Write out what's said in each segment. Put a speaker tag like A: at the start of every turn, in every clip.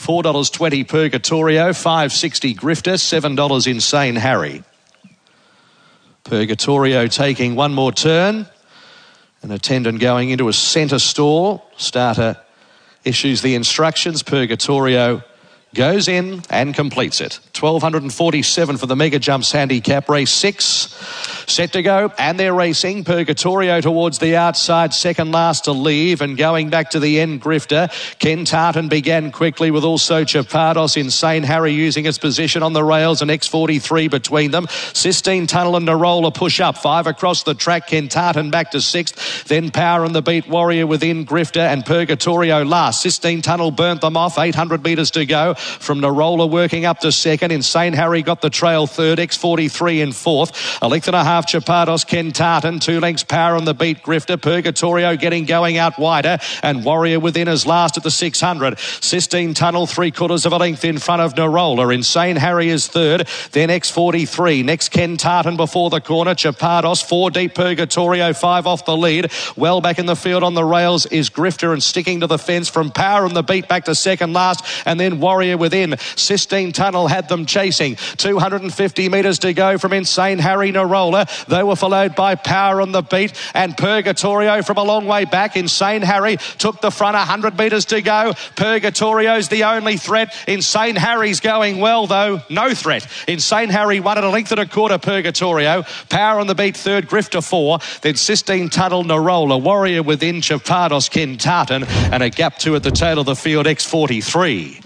A: $4.20 Purgatorio, $5.60 Grifter, $7 Insane Harry. Purgatorio taking one more turn. An attendant going into a centre stall. Starter issues the instructions. Purgatorio goes in and completes it. 1,247 for the Mega Jumps handicap. Race 6 set to go, and they're racing. Purgatorio towards the outside, second last to leave, and going back to the end, Grifter. Ken Tartan began quickly with also Chapardos. Insane Harry using its position on the rails, and X43 between them. Sistine Tunnel and Narola push up. 5 across the track. Ken Tartan back to 6th. Then Power and the Beat Warrior within Grifter, and Purgatorio last. Sistine Tunnel burnt them off. 800 metres to go from Narola working up to second. Insane Harry got the trail third. X43 in fourth. A length and a half Chapardos, Ken Tartan. 2 lengths Power on the Beat Grifter. Purgatorio getting going out wider, and Warrior within as last at the 600. Sistine Tunnel 3/4 of a length in front of Narola. Insane Harry is third. Then X43. Next Ken Tartan before the corner. Chapardos 4 deep. Purgatorio 5 off the lead. Well back in the field on the rails is Grifter, and sticking to the fence from Power on the Beat back to second last, and then Warrior within. Sistine Tunnel had them chasing. 250 metres to go from Insane Harry, Narola. They were followed by Power on the Beat, and Purgatorio from a long way back. Insane Harry took the front. 100 metres to go. Purgatorio's the only threat. Insane Harry's going well, though. No threat. Insane Harry won at a length and a quarter. Purgatorio. Power on the Beat third. Grifter 4. Then Sistine Tunnel, Narola. Warrior within. Chapardos, Ken Tartan, and a gap 2 at the tail of the field. X43.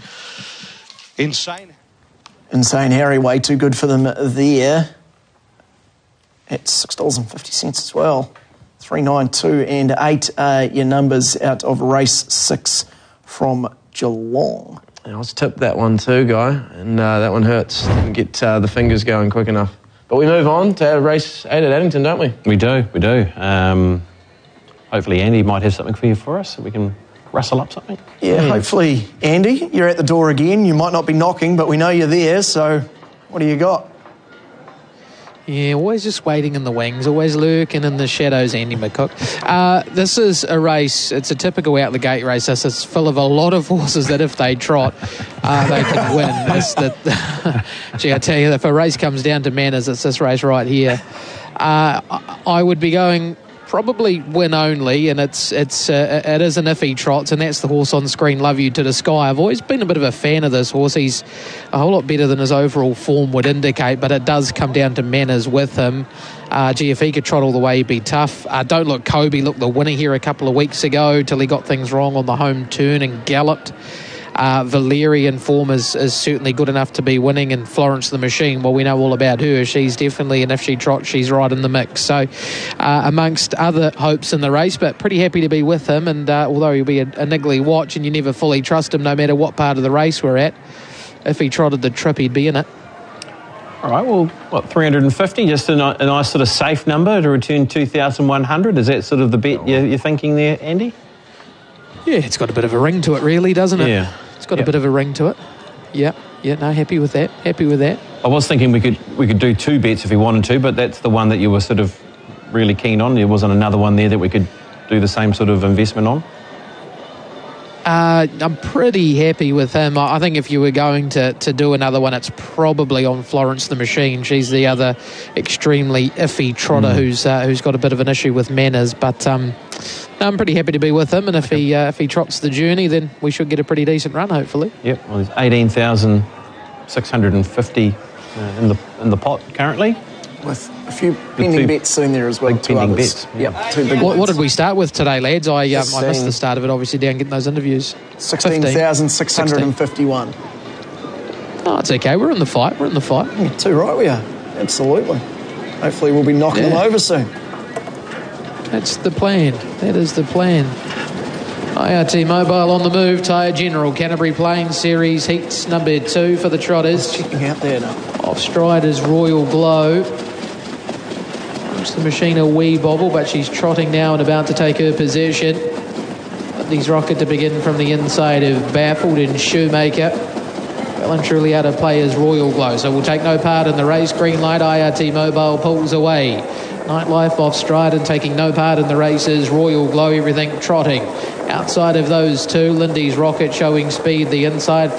B: Insane Harry, way too good for them there. It's $6.50 as well. 3, 9, 2 and 8 your numbers out of race 6 from Geelong.
C: I was tipped that one too, Guy, and that one hurts. Didn't get the fingers going quick enough. But we move on to race 8 at Addington, don't we?
D: We do. Hopefully Andy might have something for us so we can rustle up something.
B: Yeah, hopefully, Andy, you're at the door again. You might not be knocking, but we know you're there, so what do you got?
E: Yeah, always just waiting in the wings, always lurking in the shadows, Andy McCook. This is a race, it's a typical out-the-gate race. This is full of a lot of horses that if they trot, they can win. Gee, I tell you, if a race comes down to manners, it's this race right here. I would be going probably win only, and it is an iffy trot, and that's the horse on screen, Love You to the Sky. I've always been a bit of a fan of this horse. He's a whole lot better than his overall form would indicate, but it does come down to manners with him. If he could trot all the way, he'd be tough. Don't look Kobe, looked the winner here a couple of weeks ago till he got things wrong on the home turn and galloped. Valerian form is certainly good enough to be winning, and Florence the Machine, well, we know all about her. She's definitely, and if she trots, she's right in the mix. So amongst other hopes in the race, but pretty happy to be with him, and although he'll be a niggly watch and you never fully trust him no matter what part of the race we're at, if he trotted the trip, he'd be in it.
D: All right, well, 350, just a nice sort of safe number to return 2,100. Is that sort of the bet you're thinking there, Andy?
E: Yeah, it's got a bit of a ring to it, really, doesn't it?
D: Yeah.
E: It's got a bit of a ring to it. Yeah, no, happy with that.
D: I was thinking we could do 2 bets if we wanted to, but that's the one that you were sort of really keen on. There wasn't another one there that we could do the same sort of investment on?
E: I'm pretty happy with him. I think if you were going to do another one, it's probably on Florence the Machine. She's the other extremely iffy trotter who's got a bit of an issue with manners. But I'm pretty happy to be with him, and if he trots the journey, then we should get a pretty decent run, hopefully.
D: Yep, well, there's 18,650 in the pot currently.
B: With a few pending bets in there as well.
D: Big pending bets.
B: Yep, 2 big
E: What did we start with today, lads? I missed the start of it, obviously, down getting those interviews.
B: 16,651.
E: Oh, it's okay. We're in the fight.
B: Yeah, too right we are. Absolutely. Hopefully we'll be knocking them over soon.
E: That's the plan. That is the plan. IRT Mobile on the move. Tyre General Canterbury Plains Series Heats number 2 for the trotters.
B: Checking out there now.
E: Off stride is Royal Glow. It's the Machine a wee bobble, but she's trotting now and about to take her position. Lindy's Rocket to begin from the inside of Baffled and Shoemaker. Well and truly out of play is Royal Glow, so we'll take no part in the race. Green light, IRT Mobile pulls away. Nightlife off stride and taking no part in the races. Royal Glow, everything trotting. Outside of those two, Lindy's Rocket showing speed the inside.